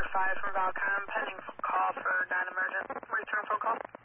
5 from Valcom, pending call for non-emergent. Return phone call.